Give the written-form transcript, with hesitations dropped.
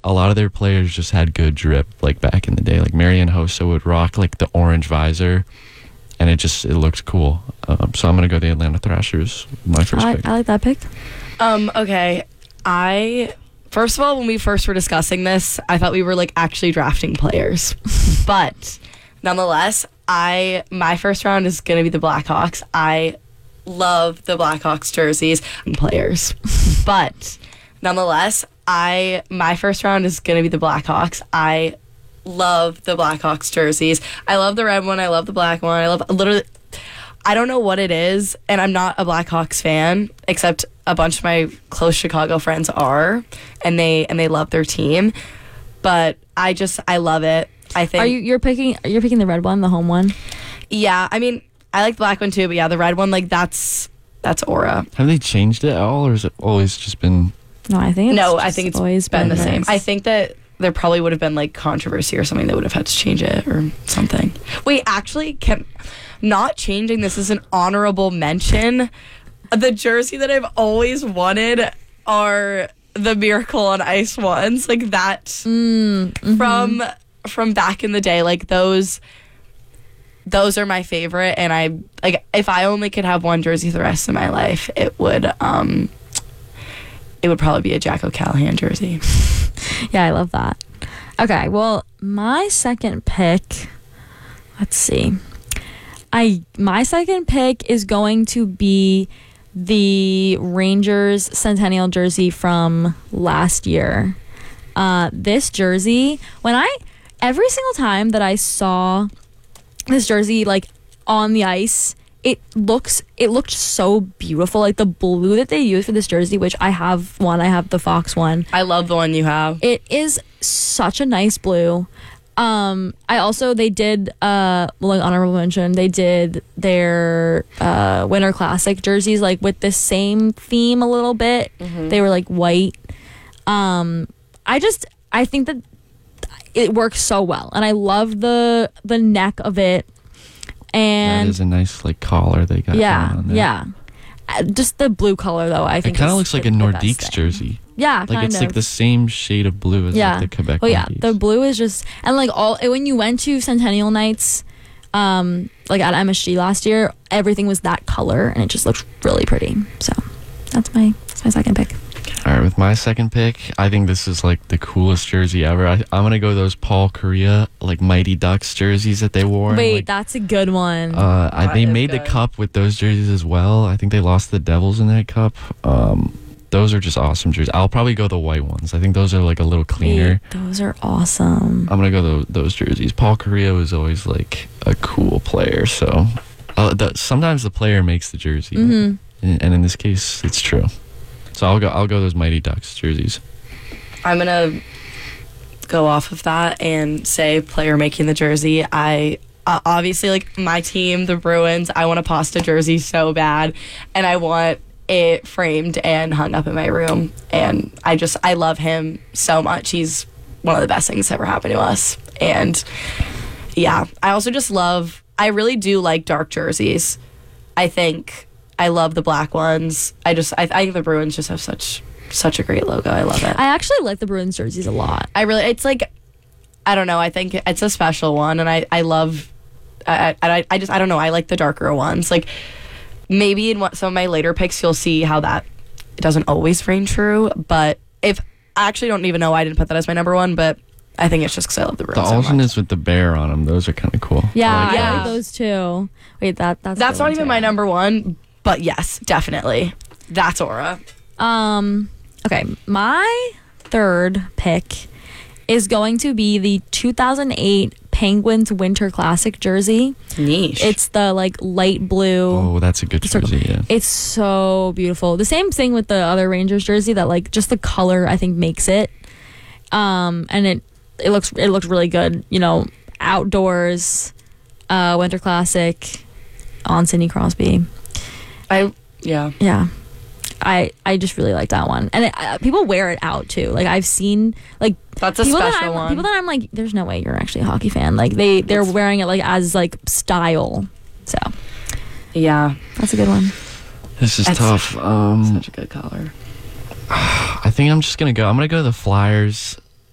a lot of their players just had good drip, like back in the day. Like Marian Hossa would rock like the orange visor, and it looked cool. So I'm gonna go the Atlanta Thrashers. My first pick. I like that pick. Okay. First of all, when we first were discussing this, I thought we were like actually drafting players. But nonetheless, my first round is going to be the Blackhawks. I love the Blackhawks jerseys and players. But nonetheless, my first round is going to be the Blackhawks. I love the Blackhawks jerseys. I love the red one. I love the black one. I don't know what it is, and I'm not a Blackhawks fan, except a bunch of my close Chicago friends are, and they love their team. But I love it. I think You're picking the red one, the home one? Yeah, I mean, I like the black one too, but yeah, the red one, like that's Aura. Have they changed it at all, or has it always just been? No, I think it's always been the same. I think that there probably would have been like controversy or something that would have had to change it or something. Wait, actually, not changing this is an honorable mention. The jersey that I've always wanted are the Miracle on Ice ones, like that from back in the day. Like those are my favorite, and I like if I only could have one jersey the rest of my life, it would probably be a Jack O'Callahan jersey. Yeah, I love that. Okay, well, my second pick, let's see. My second pick is going to be the Rangers Centennial jersey from last year. This jersey, every single time that I saw this jersey like on the ice, it looked so beautiful. Like the blue that they used for this jersey, which I have the Fox one. I love the one you have. It is such a nice blue. They did honorable mention, they did their Winter Classic jerseys like with the same theme a little bit. They were like white. I think that it works so well, and I love the neck of it. And that is a nice like collar they got going on there. Yeah. Just the blue color though, I think it kind of looks like a Nordiques jersey. Yeah, like it's like the same shade of blue as like the Quebec. Oh yeah, Nordiques. the blue is just, and like when you went to Centennial Nights, like at MSG last year, everything was that color, and it just looked really pretty. So that's my second pick. All right, with my second pick, I think this is like the coolest jersey ever. I'm gonna go those Paul Kariya like Mighty Ducks jerseys that they wore. Wait, like, that's a good one. They made the cup with those jerseys as well. I think they lost the Devils in that cup. Those are just awesome jerseys. I'll probably go the white ones. I think those are like a little cleaner. Wait, those are awesome. I'm gonna go those jerseys. Paul Kariya was always like a cool player. So sometimes the player makes the jersey, and in this case, it's true. So I'll go those Mighty Ducks jerseys. I'm gonna go off of that and say player making the jersey. I obviously like my team, the Bruins. I want a Pasta jersey so bad, and I want it framed and hung up in my room. And I love him so much. He's one of the best things that ever happened to us. And yeah, I also just I really do like dark jerseys. I love the black ones. I think the Bruins just have such a great logo. I love it. I actually like the Bruins jerseys a lot. It's like, I don't know. I think it's a special one, and I love. I don't know. I like the darker ones. Like maybe in some of my later picks, you'll see how that it doesn't always reign true. But I actually don't even know why I didn't put that as my number one, but I think it's just because I love the Bruins. The alternates with the bear on them, those are kind of cool. Yeah, I like those too. Wait, that's not even my number one. But yes, definitely. That's Aura. Okay, my third pick is going to be the 2008 Penguins Winter Classic jersey. Niche. It's the like light blue. Oh, that's a good jersey, yeah. It's so beautiful. The same thing with the other Rangers jersey, that like just the color I think makes it. And it looks really good, you know, outdoors, Winter Classic on Sidney Crosby. Yeah. I just really like that one, and people wear it out too. Like I've seen like that's a special one. People that I'm like, there's no way you're actually a hockey fan. Like they're wearing it like as like style. So yeah, that's a good one. This is tough. Such a good color. I think I'm gonna go the Flyers